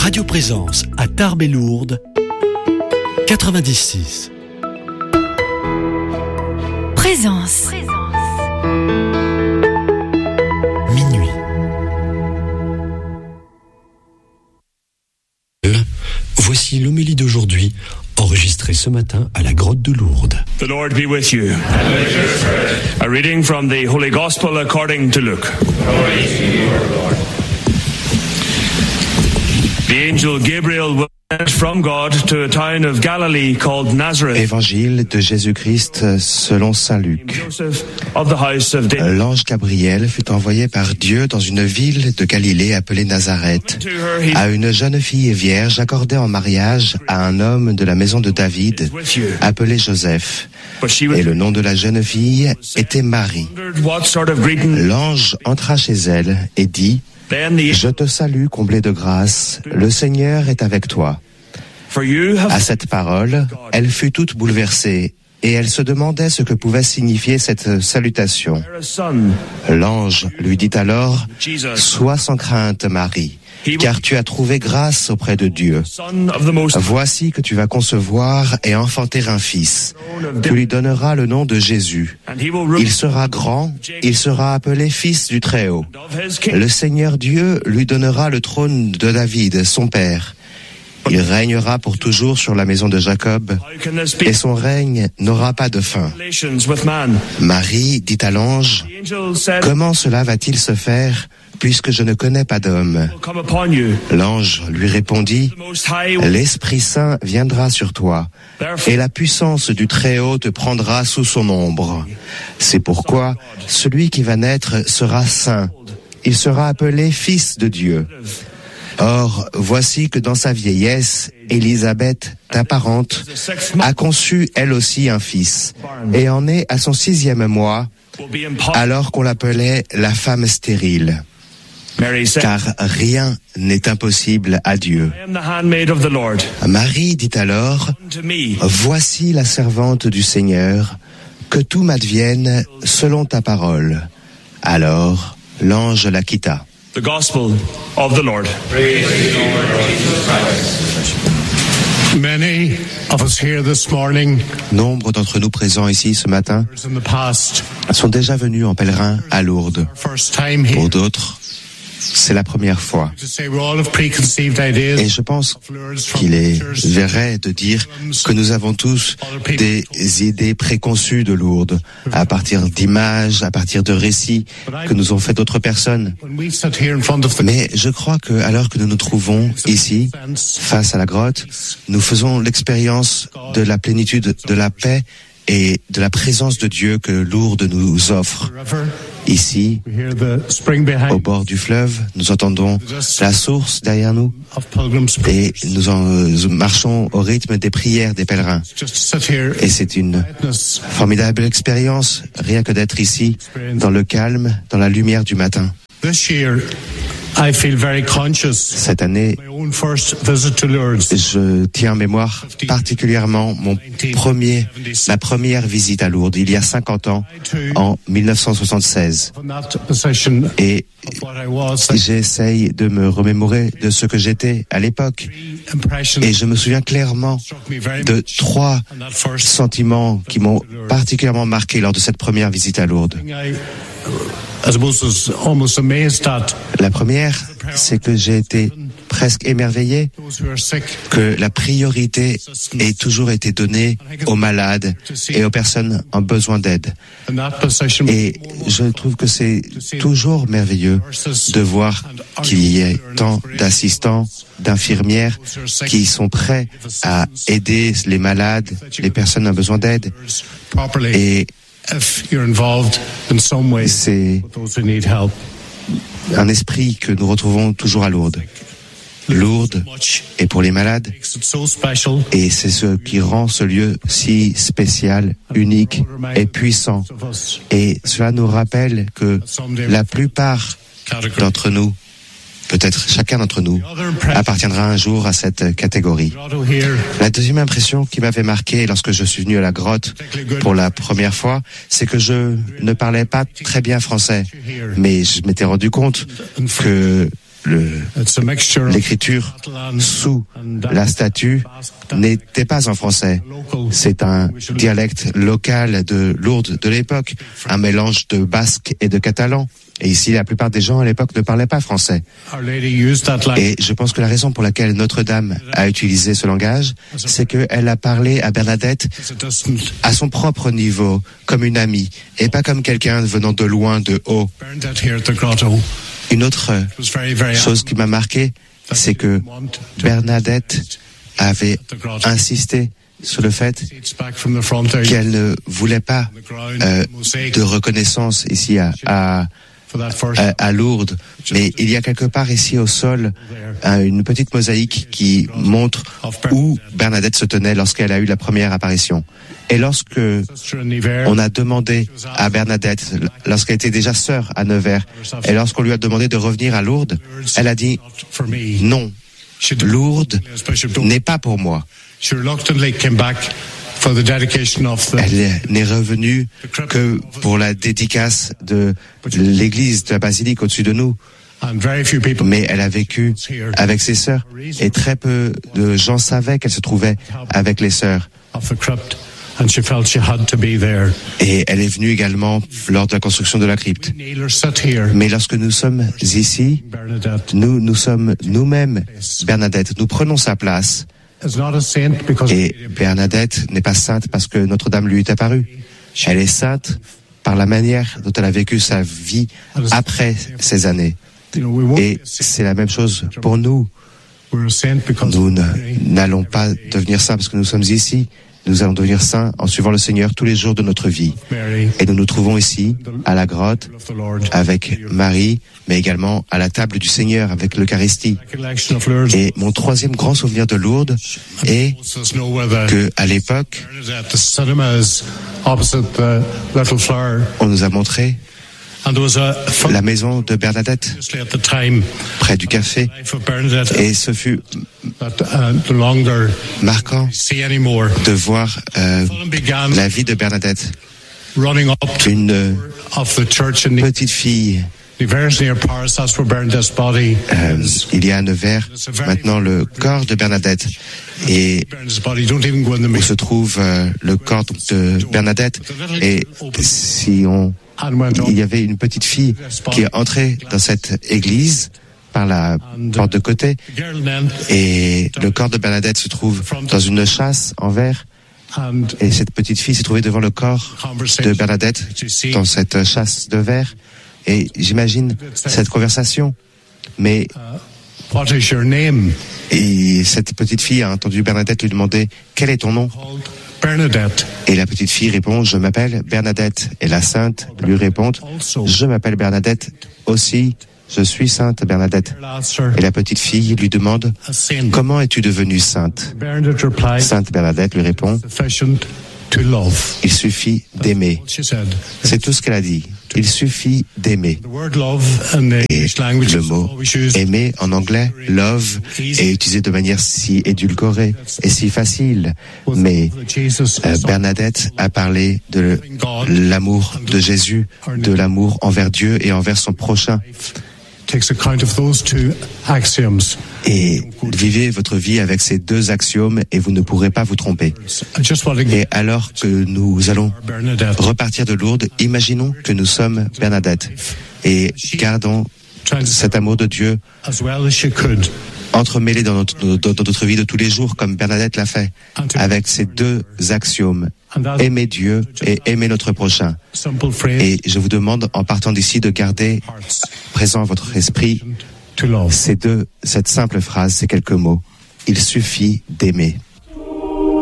Radio Présence à Tarbes et Lourdes, 96. Présence. Minuit. Voici l'homélie d'aujourd'hui, enregistrée ce matin à la grotte de Lourdes. The Lord be with you. A reading from the Holy Gospel according to Luke. The angel Gabriel went from God to a town of Galilee called Nazareth. Évangile de Jésus-Christ selon saint Luc. Joseph of the house of David. L'ange Gabriel fut envoyé par Dieu dans une ville de Galilée appelée Nazareth, à une jeune fille vierge accordée en mariage à un homme de la maison de David, appelé Joseph. Et le nom de la jeune fille était Marie. L'ange entra chez elle et dit: Je te salue, comblée de grâce, le Seigneur est avec toi. À cette parole, elle fut toute bouleversée, et elle se demandait ce que pouvait signifier cette salutation. L'ange lui dit alors: Sois sans crainte, Marie, car tu as trouvé grâce auprès de Dieu. Voici que tu vas concevoir et enfanter un fils. Tu lui donneras le nom de Jésus. Il sera grand, il sera appelé fils du Très-Haut. Le Seigneur Dieu lui donnera le trône de David, son père. Il régnera pour toujours sur la maison de Jacob, et son règne n'aura pas de fin. Marie dit à l'ange: Comment cela va-t-il se faire, puisque je ne connais pas d'homme? L'ange lui répondit: L'Esprit Saint viendra sur toi, et la puissance du Très-Haut te prendra sous son ombre. C'est pourquoi celui qui va naître sera saint. Il sera appelé Fils de Dieu. Or, voici que dans sa vieillesse, Élisabeth, ta parente, a conçu elle aussi un fils, et en est à son 6e mois, alors qu'on l'appelait la femme stérile. Car rien n'est impossible à Dieu. Marie dit alors: Voici la servante du Seigneur, que tout m'advienne selon ta parole. Alors, l'ange la quitta. The Gospel of the Lord. Many of us here this morning, Nombre d'entre nous présents ici ce matin in the past, sont déjà venus en pèlerin à Lourdes. first time here. Pour d'autres, c'est la première fois. To say we all have preconceived ideas Et je pense of Lourdes from qu'il est pictures, vrai de dire que nous avons tous des idées préconçues de Lourdes, à partir d'images, à partir de récits que nous ont fait d'autres personnes. when we sit here in front of the Mais je crois que, alors que nous nous trouvons ici, face à la grotte, nous faisons l'expérience de la plénitude de la paix et de la présence de Dieu que Lourdes nous offre. river, Ici, we hear the spring au behind bord du fleuve, nous entendons la source derrière nous of pilgrims. et nous marchons au rythme des prières des pèlerins. Just sit here Et c'est une witness formidable expérience, rien que d'être ici, dans le calme, dans la lumière du matin. this year. I feel very conscious Cette année, of my own first visit to Lourdes. je tiens en mémoire particulièrement ma première visite à Lourdes, il y a 50 ans, en 1976. In that position Et of what I was, j'essaye de me remémorer de ce que j'étais à l'époque. impression Et je me souviens clairement struck me very de much 3 on that first sentiments qui m'ont particulièrement marqué lors de cette première visite à Lourdes. thing. I suppose was almost amazed at La première, c'est que j'ai été presque émerveillé those who are sick. que la priorité ait toujours été donnée aux malades et aux personnes en besoin d'aide. In that position, Et je trouve que c'est toujours merveilleux de voir qu'il y ait tant d'assistants, d'infirmières qui sont prêts à aider les malades, les personnes en besoin d'aide. properly, Et if you're involved in some way c'est with those who need help. un esprit que nous retrouvons toujours à Lourdes. Lourdes Much est pour les malades, makes it so special. et c'est ce qui rend ce lieu si spécial, unique et puissant. Of us, Et cela nous rappelle que la plupart category. d'entre nous, peut-être chacun d'entre nous, appartiendra un jour à cette catégorie. Grotto here, La deuxième impression qui m'avait marqué lorsque je suis venu à la grotte pour la première fois, c'est que je ne parlais pas très bien français. Mais je m'étais rendu compte que l'écriture sous la statue n'était pas en français. C'est un dialecte local de Lourdes de l'époque, un mélange de basque et de catalan. Et ici, la plupart des gens à l'époque ne parlaient pas français. Et je pense que la raison pour laquelle Notre-Dame a utilisé ce langage, c'est qu'elle a parlé à Bernadette à son propre niveau, comme une amie, et pas comme quelqu'un venant de loin, de haut. Une autre chose qui m'a marqué, c'est que Bernadette avait insisté sur le fait qu'elle ne voulait pas de reconnaissance ici à Lourdes, mais il y a quelque part ici au sol une petite mosaïque qui montre où Bernadette se tenait lorsqu'elle a eu la première apparition. Et lorsque on a demandé à Bernadette, lorsqu'elle était déjà sœur à Nevers, et lorsqu'on lui a demandé de revenir à Lourdes, elle a dit non, Lourdes n'est pas pour moi. Elle n'est revenue que pour la dédicace de l'église de la basilique au-dessus de nous. Mais elle a vécu avec ses sœurs et très peu de gens savaient qu'elle se trouvait avec les sœurs. Et elle est venue également lors de la construction de la crypte. Mais lorsque nous sommes ici, nous sommes nous-mêmes Bernadette. Nous prenons sa place. Et Bernadette n'est pas sainte parce que Notre-Dame lui est apparue. Elle est sainte par la manière dont elle a vécu sa vie après ces années. Et c'est la même chose pour nous. Nous n'allons pas devenir saints parce que nous sommes ici. Nous allons devenir saints en suivant le Seigneur tous les jours de notre vie. Et nous nous trouvons ici, à la grotte, avec Marie, mais également à la table du Seigneur, avec l'Eucharistie. Et mon troisième grand souvenir de Lourdes est que, à l'époque, on nous a montré la maison de Bernadette, près du café, et ce fut marquant de voir la vie de Bernadette, une petite fille. Il y a à Nevers maintenant le corps de Bernadette, et où se trouve le corps de Bernadette, et il y avait une petite fille qui est entrée dans cette église par la porte de côté, et le corps de Bernadette se trouve dans une châsse en verre, et cette petite fille s'est trouvée devant le corps de Bernadette dans cette châsse de verre, et j'imagine cette conversation, mais et cette petite fille a entendu Bernadette lui demander « Quel est ton nom ?» Et la petite fille répond « Je m'appelle Bernadette ». Et la sainte lui répond « Je m'appelle Bernadette aussi, je suis sainte Bernadette ». Et la petite fille lui demande « Comment es-tu devenue sainte ?» Sainte Bernadette lui répond « Il suffit d'aimer ». C'est tout ce qu'elle a dit. Il suffit d'aimer. Et le mot aimer en anglais, love, est utilisé de manière si édulcorée et si facile. Mais Bernadette a parlé de l'amour de Jésus, de l'amour envers Dieu et envers son prochain. Et vivez votre vie avec ces deux axiomes et vous ne pourrez pas vous tromper. Et alors que nous allons repartir de Lourdes, imaginons que nous sommes Bernadette et gardons cet amour de Dieu entremêlé dans notre vie de tous les jours, comme Bernadette l'a fait, avec ces deux axiomes. Aimer Dieu et aimer notre prochain. Et je vous demande, en partant d'ici, de garder présent à votre esprit cette simple phrase, ces quelques mots. Il suffit d'aimer.